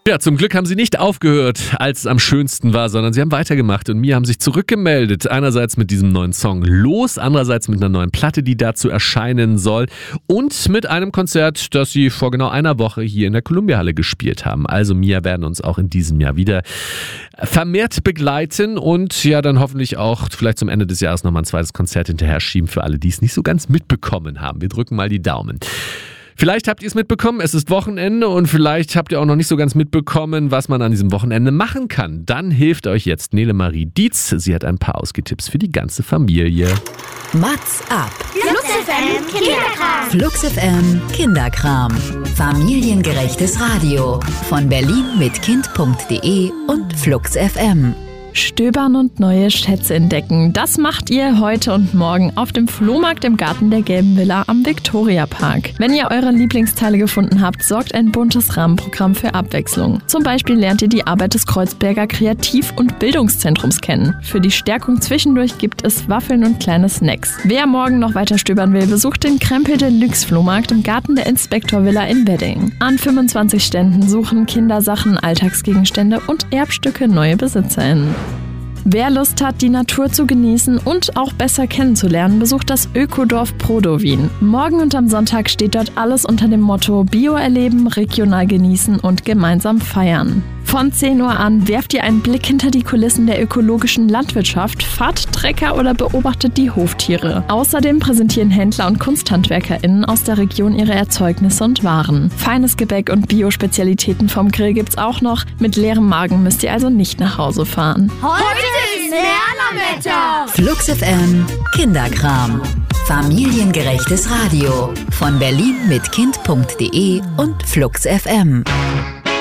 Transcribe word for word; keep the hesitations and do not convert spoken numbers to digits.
Ja, zum Glück haben sie nicht aufgehört, als es am schönsten war, sondern sie haben weitergemacht und mir haben sich zurückgemeldet. Einerseits mit diesem neuen Song Los, andererseits mit einer neuen Platte, die dazu erscheinen soll und mit einem Konzert, das sie vor genau einer Woche hier in der Columbia-Halle gespielt haben. Also Mia werden uns auch in diesem Jahr wieder vermehrt begleiten und ja dann hoffentlich auch vielleicht zum Ende des Jahres nochmal ein zweites Konzert hinterher schieben für alle, die es nicht so ganz mitbekommen haben. Wir drücken mal die Daumen. Vielleicht habt ihr es mitbekommen, es ist Wochenende und vielleicht habt ihr auch noch nicht so ganz mitbekommen, was man an diesem Wochenende machen kann. Dann hilft euch jetzt Nele Marie Dietz. Sie hat ein paar Ausgetipps für die ganze Familie. Mats ab. Flux F M Kinderkram. Flux F M Kinderkram. Familiengerechtes Radio. Von Berlin mit Kind punkt de und Flux F M. Stöbern und neue Schätze entdecken. Das macht ihr heute und morgen auf dem Flohmarkt im Garten der Gelben Villa am Viktoriapark. Wenn ihr eure Lieblingsteile gefunden habt, sorgt ein buntes Rahmenprogramm für Abwechslung. Zum Beispiel lernt ihr die Arbeit des Kreuzberger Kreativ- und Bildungszentrums kennen. Für die Stärkung zwischendurch gibt es Waffeln und kleine Snacks. Wer morgen noch weiter stöbern will, besucht den Krempel Deluxe Flohmarkt im Garten der Inspektor Villa in Wedding. An fünfundzwanzig Ständen suchen Kindersachen, Alltagsgegenstände und Erbstücke neue BesitzerInnen. Wer Lust hat, die Natur zu genießen und auch besser kennenzulernen, besucht das Ökodorf Prodowin. Morgen und am Sonntag steht dort alles unter dem Motto Bio erleben, regional genießen und gemeinsam feiern. Von zehn Uhr an werft ihr einen Blick hinter die Kulissen der ökologischen Landwirtschaft, fahrt Trecker oder beobachtet die Hoftiere. Außerdem präsentieren Händler und KunsthandwerkerInnen aus der Region ihre Erzeugnisse und Waren. Feines Gebäck und Bio-Spezialitäten vom Grill gibt's auch noch. Mit leerem Magen müsst ihr also nicht nach Hause fahren. Heute ist Lernerwetter. Flux F M Kinderkram. Familiengerechtes Radio. Von Berlin mit Kind punkt de und Flux F M.